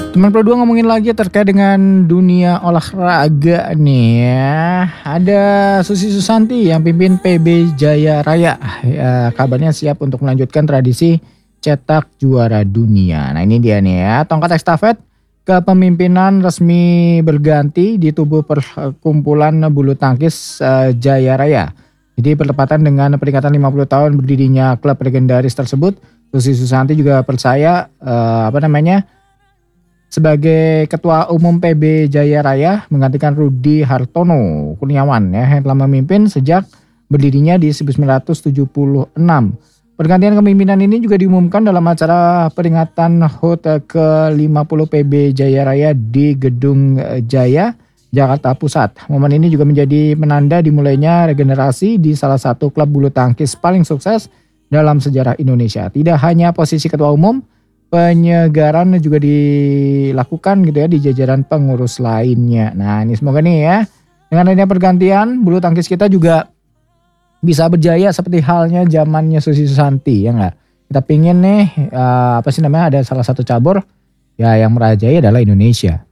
Teman Pro 2 ngomongin lagi terkait dengan dunia olahraga nih ya. Ada Susi Susanti yang pimpin PB Jaya Raya. Ya, kabarnya siap untuk melanjutkan tradisi cetak juara dunia. Nah ini dia nih ya, tongkat estafet kepemimpinan resmi berganti di tubuh perkumpulan bulu tangkis Jaya Raya. Jadi bertepatan dengan peringatan 50 tahun berdirinya klub legendaris tersebut, Susi Susanti juga percaya sebagai Ketua Umum PB Jaya Raya menggantikan Rudi Hartono Kurniawan ya, yang telah memimpin sejak berdirinya di 1976. Pergantian kepemimpinan ini juga diumumkan dalam acara peringatan HUT ke-50 PB Jaya Raya di Gedung Jaya, Jakarta Pusat. Momen ini juga menjadi penanda dimulainya regenerasi di salah satu klub bulu tangkis paling sukses dalam sejarah Indonesia. Tidak hanya posisi Ketua Umum, penyegaran juga dilakukan gitu ya di jajaran pengurus lainnya. Nah ini semoga nih ya, dengan adanya pergantian bulu tangkis kita juga bisa berjaya seperti halnya zamannya Susi Susanti ya enggak. Kita pingin nih ada salah satu cabur ya yang merajai adalah Indonesia.